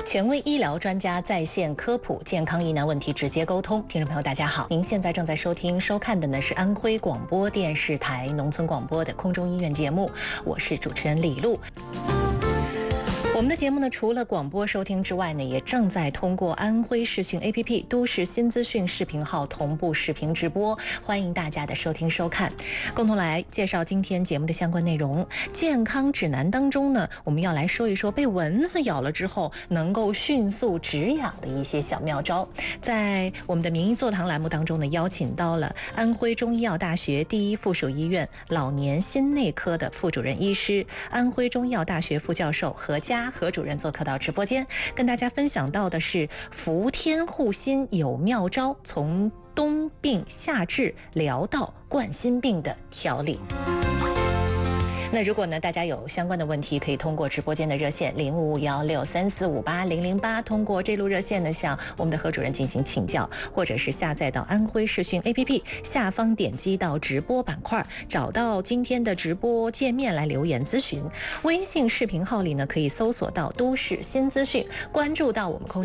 权威医疗专家在线科普健康疑难问题直接沟通。听众朋友大家好，您现在正在收看的呢是安徽广播电视台农村广播的空中医院节目，我是主持人李璐。我们的节目呢，除了广播收听之外呢，也正在通过安徽视讯 APP 都市新资讯视频号同步视频直播，欢迎大家的收听收看，共同来介绍今天节目的相关内容。健康指南当中呢，我们要来说一说被蚊子咬了之后能够迅速止痒的一些小妙招。在我们的名医座堂栏目当中呢，邀请到了安徽中医药大学第一附属医院老年心内科的副主任医师、安徽中医药大学副教授何佳何主任做客到直播间，跟大家分享到的是伏天护心有妙招，从冬病夏治疗到冠心病的调理。那如果呢，大家有相关的问题，可以通过直播间的热线055163458008，通过这路热线呢，向我们的何主任进行请教，或者是下载到安徽视讯 APP 下方点击到直播板块，找到今天的直播界面来留言咨询。微信视频号里呢，可以搜索到都市新资讯，关注到我们空